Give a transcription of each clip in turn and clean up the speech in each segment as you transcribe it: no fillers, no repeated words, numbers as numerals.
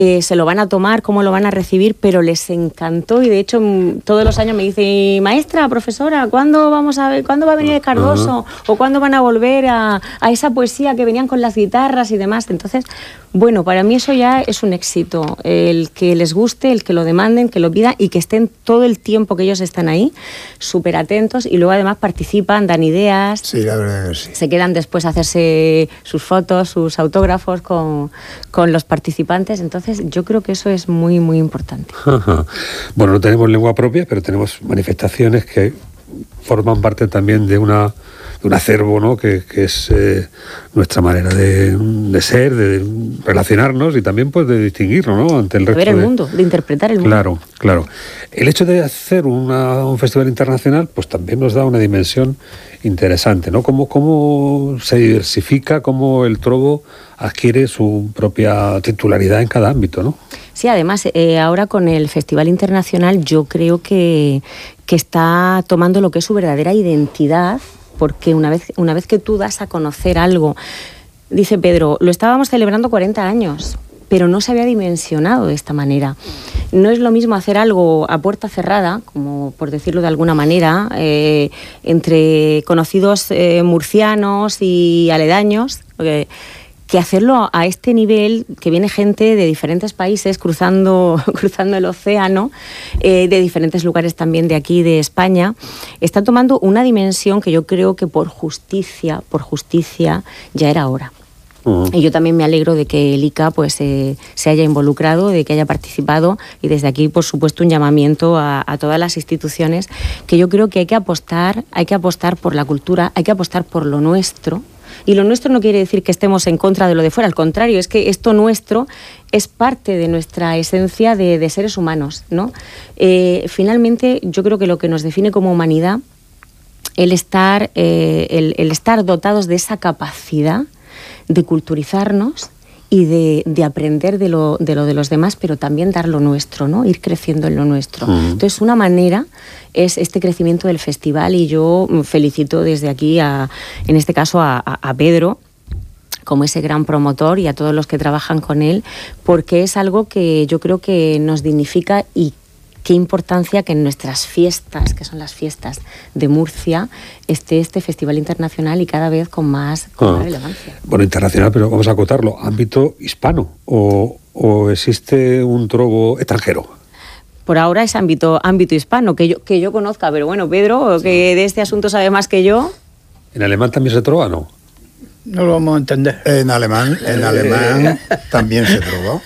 se lo van a tomar, cómo lo van a recibir, pero les encantó y de hecho todos los años me dice, maestra, profesora, ¿cuándo va a venir el Cardoso? ¿O cuándo van a volver a esa poesía que venían con las guitarras y demás? Entonces, bueno, para mí eso ya es un éxito, el que les guste, el que lo demanden, que lo pidan y que estén todo el tiempo que ellos están ahí, súper atentos y luego además participan, dan ideas. Sí, la verdad que sí. Se quedan después a hacerse sus fotos, sus autógrafos con los participantes, entonces yo creo que eso es muy, muy importante. Bueno, no tenemos lengua propia, pero tenemos manifestaciones que forman parte también de un acervo, ¿no? que es nuestra manera de ser, de relacionarnos y también pues de distinguirnos, ¿no? Ante el resto de ver el mundo, de interpretar el mundo. Claro, claro. El hecho de hacer un festival internacional pues también nos da una dimensión interesante, ¿no? Cómo se diversifica, cómo el trobo adquiere su propia titularidad en cada ámbito, ¿no? Sí, además, ahora con el Festival Internacional yo creo que está tomando lo que es su verdadera identidad, porque una vez que tú das a conocer algo, dice Pedro, lo estábamos celebrando 40 años, pero no se había dimensionado de esta manera. No es lo mismo hacer algo a puerta cerrada, como por decirlo de alguna manera, entre conocidos murcianos y aledaños, que hacerlo a este nivel, que viene gente de diferentes países cruzando el océano, de diferentes lugares también de aquí, de España, está tomando una dimensión que yo creo que por justicia ya era hora. Y yo también me alegro de que el ICA pues, se haya involucrado, de que haya participado y desde aquí, por supuesto, un llamamiento a todas las instituciones, que yo creo que hay que apostar por la cultura, hay que apostar por lo nuestro. Y lo nuestro no quiere decir que estemos en contra de lo de fuera, al contrario, es que esto nuestro es parte de nuestra esencia de seres humanos, ¿no? Finalmente, yo creo que lo que nos define como humanidad, el estar dotados de esa capacidad de culturizarnos y de aprender de lo de los demás, pero también dar lo nuestro, ¿no? Ir creciendo en lo nuestro. Entonces, una manera es este crecimiento del festival y yo felicito desde aquí, en este caso, a Pedro, como ese gran promotor y a todos los que trabajan con él, porque es algo que yo creo que nos dignifica y qué importancia que en nuestras fiestas, que son las fiestas de Murcia, esté este festival internacional y cada vez con más relevancia. Bueno, internacional, pero vamos a acotarlo, ámbito hispano, o existe un trobo extranjero. Por ahora es ámbito hispano, que yo conozca, pero bueno, Pedro, que de este asunto sabe más que yo. ¿En alemán también se trova, no? No lo vamos a entender. En alemán también se trova.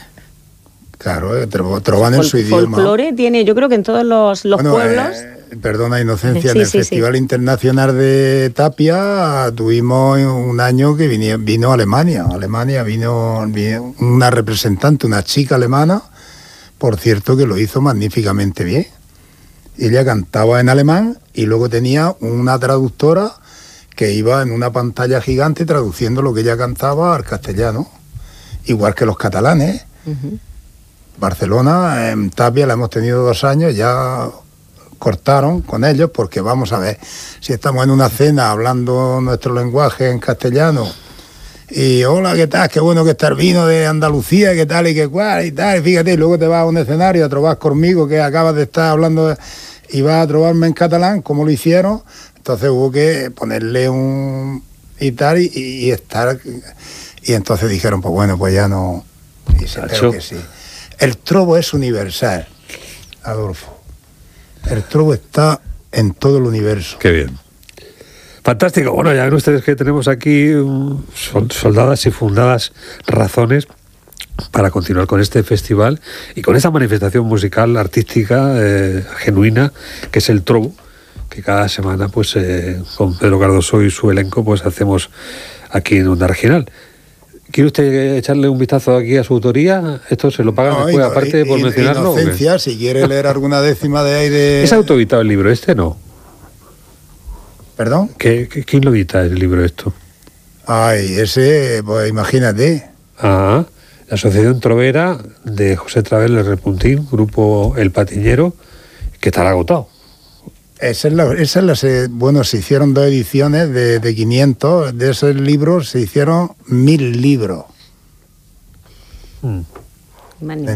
Claro, trovan en su idioma. Folclore tiene, yo creo que en todos los pueblos. Perdona, Inocencia, sí, en el Festival Internacional de Tapia tuvimos un año que vino Alemania. Vino una representante, una chica alemana, por cierto, que lo hizo magníficamente bien. Ella cantaba en alemán y luego tenía una traductora que iba en una pantalla gigante traduciendo lo que ella cantaba al castellano, igual que los catalanes. Barcelona, en Tapia la hemos tenido 2 años, ya cortaron con ellos porque vamos a ver, si estamos en una cena hablando nuestro lenguaje en castellano y hola, ¿qué tal? Qué bueno que está el vino de Andalucía, ¿qué tal y qué cual y tal? Y fíjate, y luego te vas a un escenario a trobar conmigo que acabas de estar hablando y vas a trobarme en catalán, como lo hicieron, entonces hubo que ponerle un y tal y estar, y entonces dijeron, pues bueno, pues ya no, y se creo que sí. El trobo es universal, Adolfo. El trobo está en todo el universo. Qué bien. Fantástico. Bueno, ya ven ustedes que tenemos aquí soldadas y fundadas razones para continuar con este festival y con esa manifestación musical, artística, genuina, que es el trobo, que cada semana, pues, con Pedro Cardoso y su elenco, pues hacemos aquí en Onda Regional. ¿Quiere usted echarle un vistazo aquí a su autoría? ¿Esto se lo pagan después, aparte por mencionarlo? Inocencia, si quiere leer alguna décima de ahí de... ¿Es autoeditado el libro este, no? ¿Perdón? ¿Quién lo edita el libro esto? Ay, ese, pues imagínate. La Asociación Trovera de José Travel El Repuntín, Grupo El Patiñero, que estará agotado. Bueno, se hicieron 2 ediciones de 500, de esos libros se hicieron 1000 libros. Ni más ni menos.